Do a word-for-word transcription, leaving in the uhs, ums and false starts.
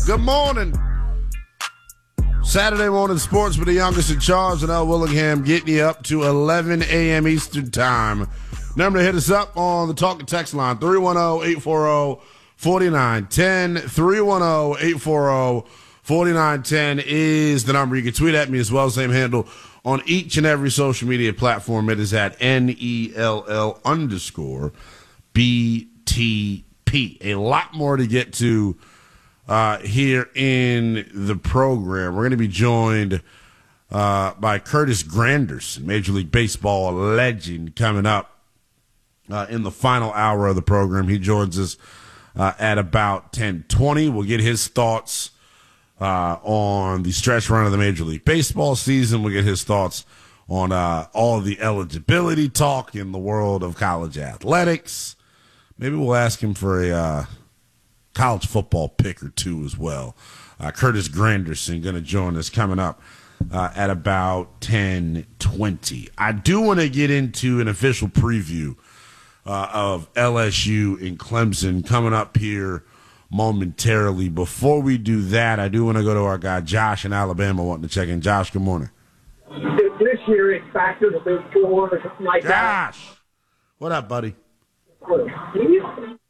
Good morning. Saturday morning sports with the youngest in charge and L. Willingham getting you up to eleven a.m. Eastern time. Remember to hit us up on the talk and text line, three one zero, eight four zero, four nine one zero. three one zero, eight four zero, four nine one zero is the number. You can tweet at me as well, same handle on each and every social media platform. It is at N E L L underscore B T P. A lot more to get to uh, here in the program. We're going to be joined uh, by Curtis Granderson, Major League Baseball legend, coming up uh, in the final hour of the program. He joins us uh, at about ten twenty. We'll get his thoughts Uh, on the stretch run of the Major League Baseball season. We'll get his thoughts on uh, all of the eligibility talk in the world of college athletics. Maybe we'll ask him for a uh, college football pick or two as well. Uh, Curtis Granderson going to join us coming up uh, at about ten twenty. I do want to get into an official preview uh, of L S U and Clemson coming up here momentarily. Before we do that, I do want to go to our guy Josh in Alabama wanting to check in. Josh, good morning. This year it's back to the Big Four or something like Josh, that. what up, buddy? Do you think